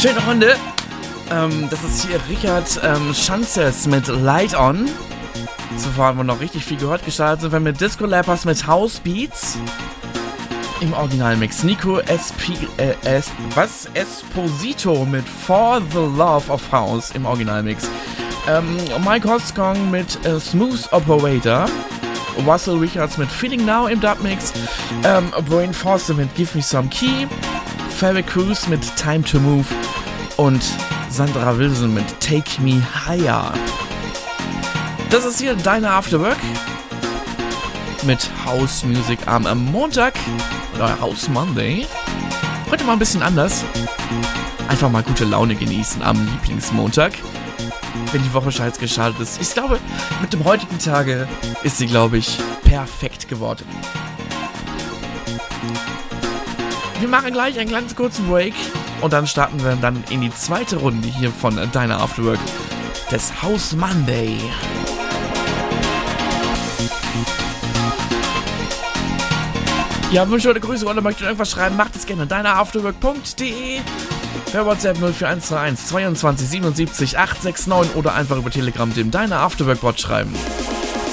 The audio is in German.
Schöne Runde. Das ist hier Richard Schanzes mit Light On. Zuvor haben wir noch richtig viel gehört. Gestartet sind wir mit Disco Lappers mit House Beats. Im Originalmix Nico Esposito mit For the Love of House im Originalmix. Mike Hosgong mit Smooth Operator. Russell Richards mit Feeling Now im Dubmix. Brain Forster mit Give Me Some Key. Ferry Cruz mit Time to Move. Und Sandra Wilson mit Take Me Higher. Das ist hier deine Afterwork mit House Music am Montag oder House Monday. Heute mal ein bisschen anders. Einfach mal gute Laune genießen am Lieblingsmontag, wenn die Woche scheiß gestartet ist. Ich glaube, mit dem heutigen Tage ist sie, glaube ich, perfekt geworden. Wir machen gleich einen ganz kurzen Break und dann starten wir dann in die zweite Runde hier von deiner Afterwork des House Monday. Ja, Wünsche oder Grüße oder möchtet ihr irgendwas schreiben, macht es gerne. deineafterwork.de per WhatsApp 0421 22 77 869 oder einfach über Telegram dem Deine Afterwork Bot schreiben.